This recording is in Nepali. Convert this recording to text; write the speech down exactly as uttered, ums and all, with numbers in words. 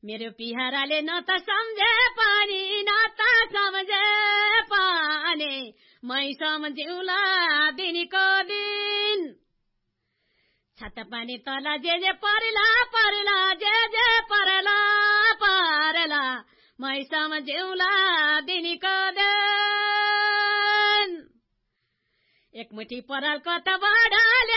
मेरो पिहाराले न त सम्झे पानी न त सम्झे पानी मै सम्झिउला दिनको दिन छाता पानी तल जे जे परला परला जे जे परला परला मै सम्झिउला दिनको दिन एक मुठी परालको त बढाले